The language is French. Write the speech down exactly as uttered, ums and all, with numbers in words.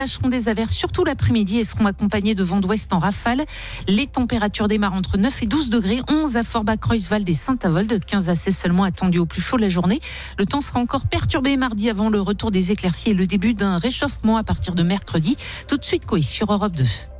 Seront des averses surtout l'après-midi et seront accompagnées de vents d'ouest en rafale. Les températures démarrent entre neuf et douze degrés, onze à Forbach, Kreuzwald et Saint-Avold, quinze à seize seulement attendus au plus chaud la journée. Le temps sera encore perturbé mardi avant le retour des éclaircies et le début d'un réchauffement à partir de mercredi. Tout de suite, Coé sur Europe deux.